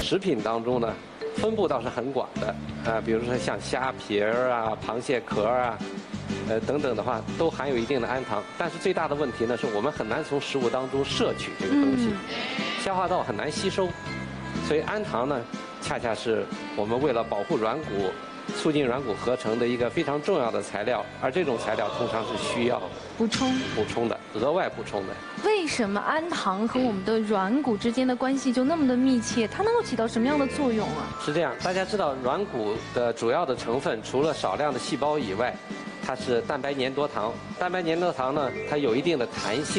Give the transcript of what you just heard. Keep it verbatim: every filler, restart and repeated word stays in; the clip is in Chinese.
食品当中呢，分布倒是很广的，啊，比如说像虾皮儿啊、螃蟹壳啊，呃等等的话，都含有一定的氨糖。但是最大的问题呢，是我们很难从食物当中摄取这个东西，消化道很难吸收，所以氨糖呢，恰恰是我们为了保护软骨、促进软骨合成的一个非常重要的材料，而这种材料通常是需要补充补充的，额外补充的。 为什么氨糖和我们的软骨之间的关系就那么的密切？它能够起到什么样的作用啊？ 是这样，大家知道软骨的主要的成分除了少量的细胞以外，它是蛋白粘多糖。蛋白粘多糖呢，它有一定的弹性。